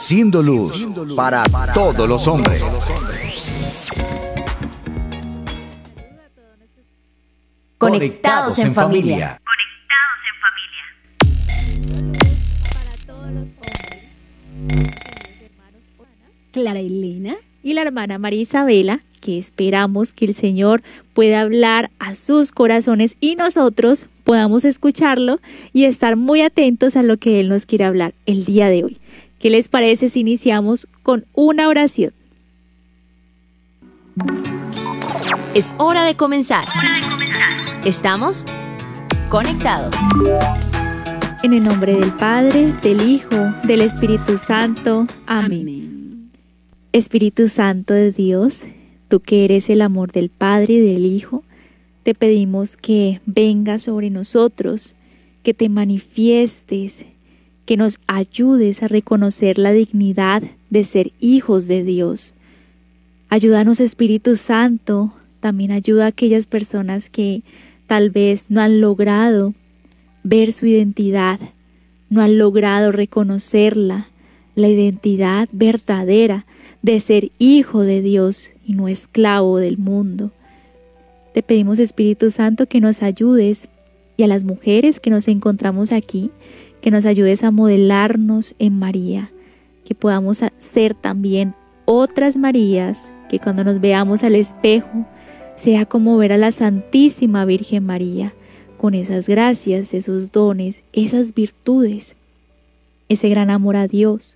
siendo luz para todos los hombres. Conectados en familia. Para todos los hombres, hermanos Clara Elena y la hermana María Isabela, que esperamos que el Señor pueda hablar a sus corazones y nosotros podamos escucharlo y estar muy atentos a lo que Él nos quiere hablar el día de hoy. ¿Qué les parece si iniciamos con una oración? Es hora de comenzar. Estamos conectados. En el nombre del Padre, del Hijo, del Espíritu Santo. Amén. Espíritu Santo de Dios, tú que eres el amor del Padre y del Hijo, te pedimos que vengas sobre nosotros, que te manifiestes, que nos ayudes a reconocer la dignidad de ser hijos de Dios. Ayúdanos, Espíritu Santo, también ayuda a aquellas personas que tal vez no han logrado ver su identidad, no han logrado reconocerla, la identidad verdadera de ser hijo de Dios y no esclavo del mundo. Te pedimos, Espíritu Santo, que nos ayudes, y a las mujeres que nos encontramos aquí, que nos ayudes a modelarnos en María, que podamos ser también otras Marías, que cuando nos veamos al espejo sea como ver a la Santísima Virgen María, con esas gracias, esos dones, esas virtudes, ese gran amor a Dios.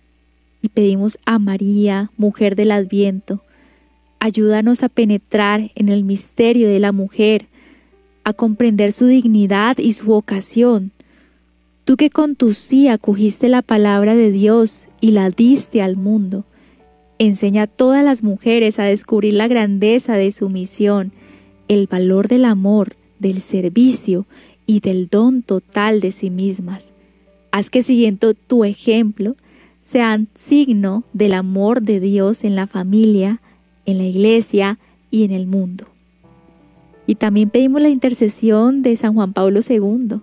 Y pedimos a María, mujer del Adviento, ayúdanos a penetrar en el misterio de la mujer, a comprender su dignidad y su vocación. Tú que con tu sí acogiste la palabra de Dios y la diste al mundo, enseña a todas las mujeres a descubrir la grandeza de su misión, el valor del amor, del servicio y del don total de sí mismas. Haz que siguiendo tu ejemplo sean signo del amor de Dios en la familia, en la iglesia y en el mundo. Y también pedimos la intercesión de San Juan Pablo II,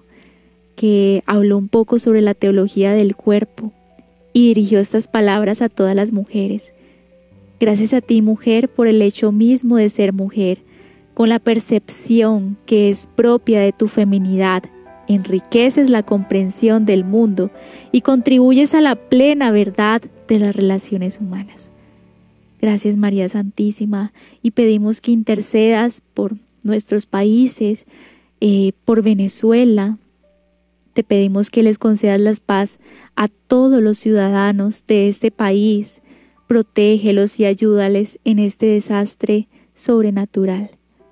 que habló un poco sobre la teología del cuerpo y dirigió estas palabras a todas las mujeres. Gracias a ti, mujer, por el hecho mismo de ser mujer, con la percepción que es propia de tu feminidad, enriqueces la comprensión del mundo y contribuyes a la plena verdad de las relaciones humanas. Gracias, María Santísima, y pedimos que intercedas por nuestros países, por Venezuela. Te pedimos que les concedas la paz a todos los ciudadanos de este país. Protégelos y ayúdales en este desastre sobrenatural.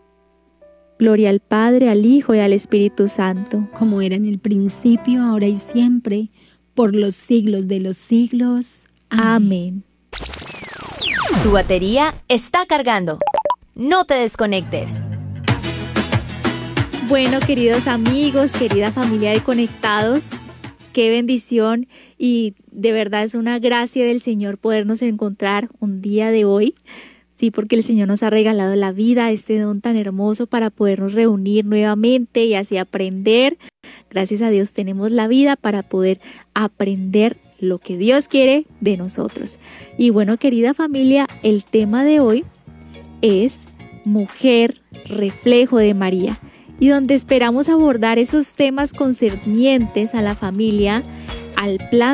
Gloria al Padre, al Hijo y al Espíritu Santo. Como era en el principio, ahora y siempre, por los siglos de los siglos. Amén. Tu batería está cargando. No te desconectes. Bueno, queridos amigos, querida familia de Conectados, qué bendición y de verdad es una gracia del Señor podernos encontrar un día de hoy. Sí, porque el Señor nos ha regalado la vida, este don tan hermoso para podernos reunir nuevamente y así aprender. Gracias a Dios tenemos la vida para poder aprender lo que Dios quiere de nosotros. Y bueno, querida familia, el tema de hoy es Mujer, reflejo de María, y donde esperamos abordar esos temas concernientes a la familia, al plan